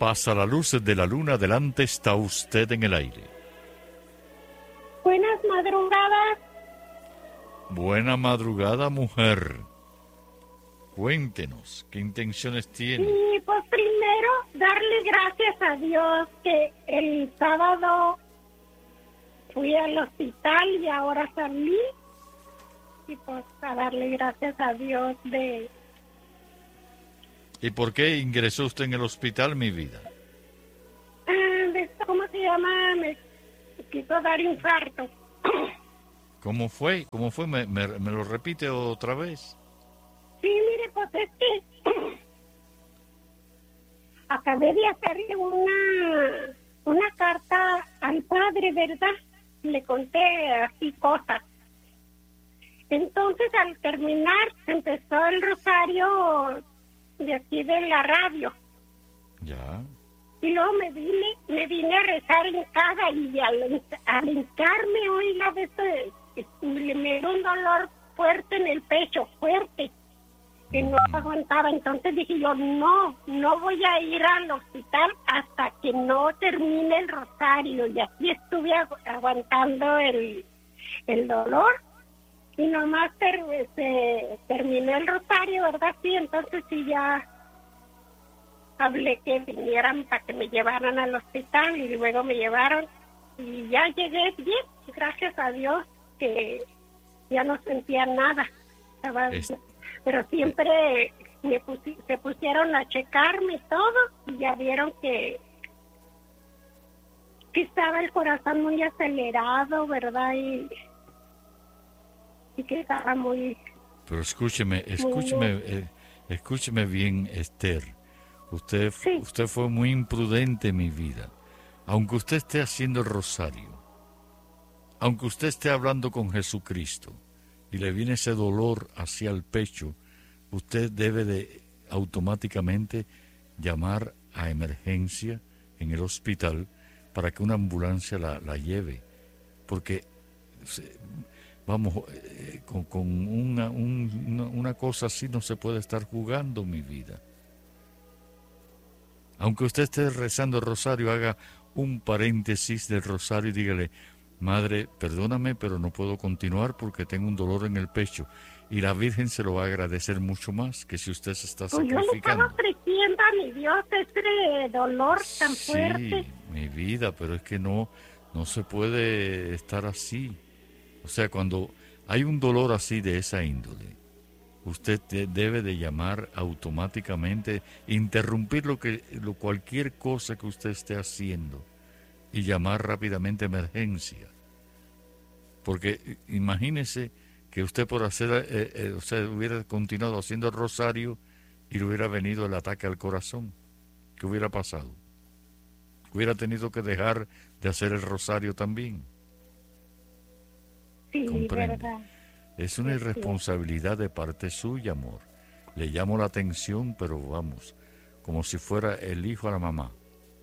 pasa la luz de la luna, adelante está usted en el aire. Buenas madrugadas. Buena madrugada, mujer. Cuéntenos, ¿qué intenciones tiene? Y pues primero, darle gracias a Dios que el sábado fui al hospital y ahora salí. Y pues a darle gracias a Dios de... ¿Y por qué ingresó usted en el hospital, mi vida? ¿Cómo se llama? Me quiso dar infarto. ¿Cómo fue? ¿Me lo repite otra vez? Sí, mire, pues es que acabé de hacerle una carta al padre, ¿verdad? Le conté así cosas. Entonces, al terminar, empezó el rosario de aquí de la radio. Ya. Y luego me vine a rezar en casa y al hincarme, oiga, me dio un dolor fuerte en el pecho, fuerte, que no aguantaba. Entonces dije yo, no voy a ir al hospital hasta que no termine el rosario. Y así estuve aguantando el dolor. Y nomás terminé el rosario, ¿verdad? Sí, entonces sí ya hablé que vinieran para que me llevaran al hospital y luego me llevaron y ya llegué bien, gracias a Dios que ya no sentía nada. Pero siempre se pusieron a checarme y todo y ya vieron que estaba el corazón muy acelerado, ¿verdad? Y que estaba muy... Pero escúcheme bien, Esther. Usted fue muy imprudente en mi vida. Aunque usted esté haciendo el rosario, aunque usted esté hablando con Jesucristo y le viene ese dolor hacia el pecho, usted debe de automáticamente llamar a emergencia en el hospital para que una ambulancia la lleve. Porque, vamos, con una cosa así no se puede estar jugando, mi vida. Aunque usted esté rezando el rosario, haga un paréntesis del rosario y dígale, Madre, perdóname, pero no puedo continuar porque tengo un dolor en el pecho. Y la Virgen se lo va a agradecer mucho más que si usted se está sacrificando. Yo le estaba ofreciendo a mi Dios ese dolor tan fuerte. Sí, mi vida, pero es que no se puede estar así. O sea, cuando hay un dolor así de esa índole, usted debe de llamar automáticamente, interrumpir cualquier cosa que usted esté haciendo y llamar rápidamente a emergencia. Porque imagínese que usted por hacer, hubiera continuado haciendo el rosario y le hubiera venido el ataque al corazón. ¿Qué hubiera pasado? Hubiera tenido que dejar de hacer el rosario también. Sí, ¿comprende? verdad. Es una irresponsabilidad de parte suya, amor. Le llamo la atención, pero vamos, como si fuera el hijo a la mamá.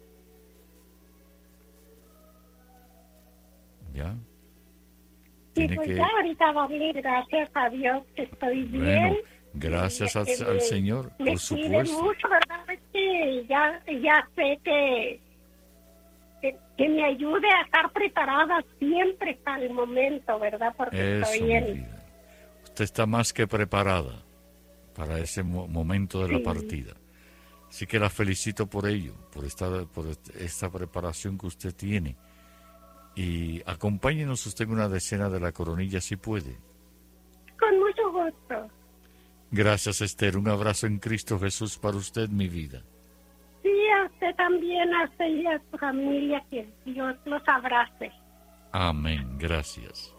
¿Ya? Sí, pues ya ahorita darle gracias a Dios que estoy bien. Bueno, gracias al Señor, por supuesto. Me cuide mucho, ¿verdad? Es que ya sé que me ayude a estar preparada siempre para el momento, ¿verdad? Porque eso, estoy mi vida. Usted está más que preparada para ese momento de la partida. Así que la felicito por ello, por esta preparación que usted tiene. Y acompáñenos usted en una decena de la coronilla si puede. Con mucho gusto. Gracias, Esther. Un abrazo en Cristo Jesús para usted, mi vida. Sí, a usted también, a usted y a su familia, que Dios los abrace. Amén. Gracias.